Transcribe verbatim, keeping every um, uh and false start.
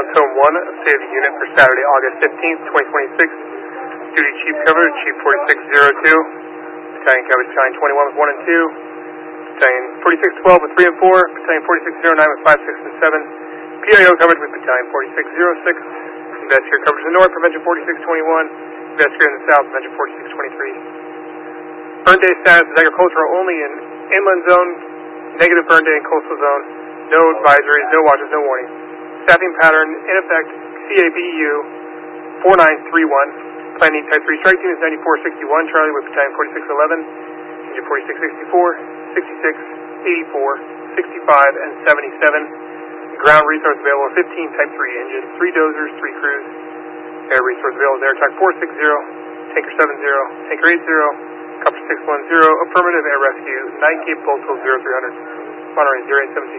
Tone one, State of the Unit for Saturday, August fifteenth, twenty twenty-six. Duty Chief Coverage, Chief forty-six oh two. Battalion Coverage, Battalion twenty-one with one and two. Battalion forty-six twelve with three and four. Battalion forty-six oh nine with five, six, and seven. P I O coverage with Battalion forty-six oh six. Investigator coverage in the north, Prevention forty-six twenty-one. Investigator in the south, Prevention forty-six twenty-three. Burn day status is agricultural only in inland zone. Negative burn day in coastal zone. No advisories, no watches, no warning. Staffing pattern in effect, C A B U four nine three one. Planning Type three Strike Team is ninety-four sixty-one. Charlie with Battalion forty-six eleven. Engine forty-six sixty-four, sixty-six, eighty-four, sixty-five, and seventy-seven. Ground resource available fifteen Type three engines, three dozers, three crews. Air resource available is Air Truck four sixty, Tanker seven zero, Tanker eight zero, Copper six one zero. Affirmative Air Rescue, nine Cape Full Tilt zero three hundred. Monterey zero eight seven